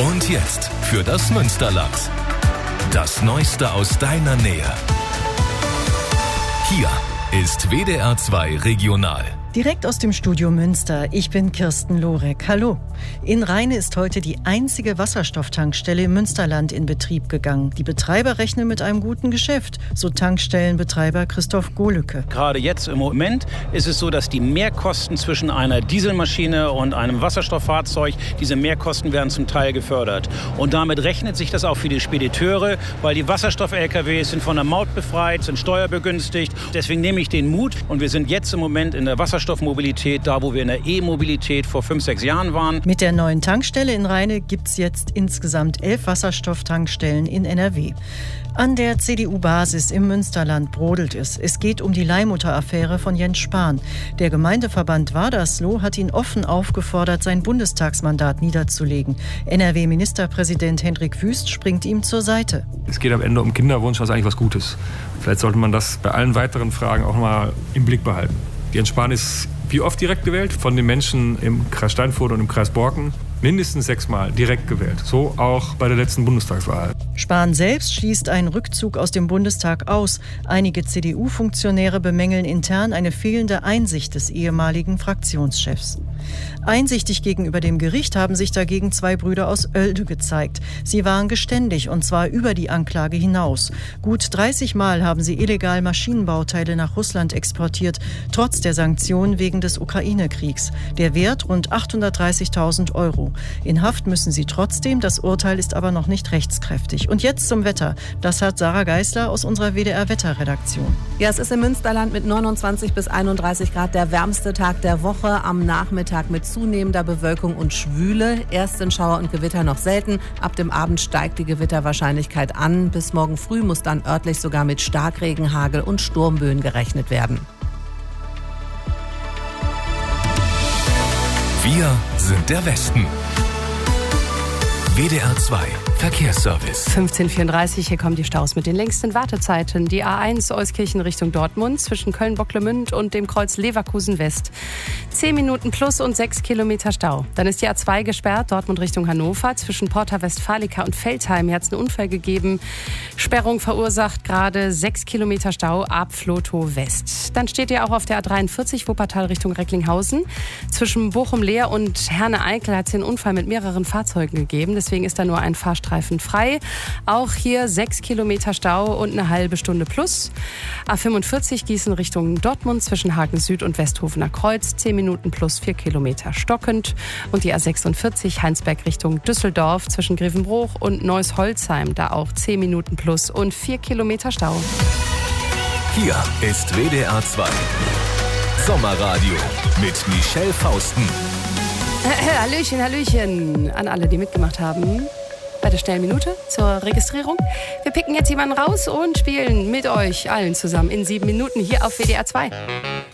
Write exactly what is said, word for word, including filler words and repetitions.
Und jetzt für das Münsterland. Das Neueste aus deiner Nähe. Hier ist W D R zwei Regional. Direkt aus dem Studio Münster. Ich bin Kirsten Lorek. Hallo. In Rheine ist heute die einzige Wasserstofftankstelle im Münsterland in Betrieb gegangen. Die Betreiber rechnen mit einem guten Geschäft, so Tankstellenbetreiber Christoph Gohlücke. Gerade jetzt im Moment ist es so, dass die Mehrkosten zwischen einer Dieselmaschine und einem Wasserstofffahrzeug, diese Mehrkosten werden zum Teil gefördert. Und damit rechnet sich das auch für die Spediteure, weil die Wasserstoff-L K Ws sind von der Maut befreit, sind steuerbegünstigt. Deswegen nehme ich den Mut und wir sind jetzt im Moment in der Wasserstoffmobilität, da wo wir in der E-Mobilität vor fünf, sechs Jahren waren. Mit der neuen Tankstelle in Rheine gibt es jetzt insgesamt elf Wasserstofftankstellen in N R W. An der C D U-Basis im Münsterland brodelt es. Es geht um die Leihmutter-Affäre von Jens Spahn. Der Gemeindeverband Wadersloh hat ihn offen aufgefordert, sein Bundestagsmandat niederzulegen. N R W-Ministerpräsident Hendrik Wüst springt ihm zur Seite. Es geht am Ende um Kinderwunsch, das ist eigentlich was Gutes. Vielleicht sollte man das bei allen weiteren Fragen auch mal im Blick behalten. Jens Spahn ist wie oft direkt gewählt von den Menschen im Kreis Steinfurt und im Kreis Borken. Mindestens sechsmal direkt gewählt. So auch bei der letzten Bundestagswahl. Spahn selbst schließt einen Rückzug aus dem Bundestag aus. Einige C D U-Funktionäre bemängeln intern eine fehlende Einsicht des ehemaligen Fraktionschefs. Einsichtig gegenüber dem Gericht haben sich dagegen zwei Brüder aus Oelde gezeigt. Sie waren geständig, und zwar über die Anklage hinaus. Gut dreißig Mal haben sie illegal Maschinenbauteile nach Russland exportiert, trotz der Sanktionen wegen des Ukraine-Kriegs. Der Wert rund achthundertdreißigtausend Euro. In Haft müssen sie trotzdem, das Urteil ist aber noch nicht rechtskräftig. Und jetzt zum Wetter. Das hat Sarah Geisler aus unserer W D R-Wetterredaktion. Ja, es ist im Münsterland mit neunundzwanzig bis einunddreißig Grad der wärmste Tag der Woche. Am Nachmittag mit zunehmender Bewölkung und Schwüle. Erst sind Schauer und Gewitter noch selten. Ab dem Abend steigt die Gewitterwahrscheinlichkeit an. Bis morgen früh muss dann örtlich sogar mit Starkregen, Hagel und Sturmböen gerechnet werden. Wir sind der Westen. W D R zwei Verkehrsservice. fünfzehn Uhr vierunddreißig, hier kommen die Staus mit den längsten Wartezeiten. Die A eins Euskirchen Richtung Dortmund zwischen Köln-Bocklemünd und dem Kreuz Leverkusen West. zehn Minuten plus und sechs Kilometer Stau. Dann ist die A zwei gesperrt, Dortmund Richtung Hannover. Zwischen Porta Westfalica und Veltheim hat es einen Unfall gegeben. Sperrung verursacht gerade sechs Kilometer Stau ab Flotow West. Dann steht ihr auch auf der A dreiundvierzig Wuppertal Richtung Recklinghausen. Zwischen Bochum-Leer und Herne-Eickel hat es einen Unfall mit mehreren Fahrzeugen gegeben. Deswegen ist da nur ein Fahrstreifen frei. Auch hier sechs Kilometer Stau und eine halbe Stunde plus. A fünfundvierzig Gießen Richtung Dortmund zwischen Hagen Süd und Westhofener Kreuz. zehn Minuten plus vier Kilometer stockend. Und die A sechsundvierzig Heinsberg Richtung Düsseldorf zwischen Grevenbroich und Neuss-Holzheim. Da auch zehn Minuten plus und vier Kilometer Stau. Hier ist W D R zwei Sommerradio mit Michelle Fausten. Hallöchen, Hallöchen an alle, die mitgemacht haben bei der schnellen Minute zur Registrierung. Wir picken jetzt jemanden raus und spielen mit euch allen zusammen in sieben Minuten hier auf W D R zwei.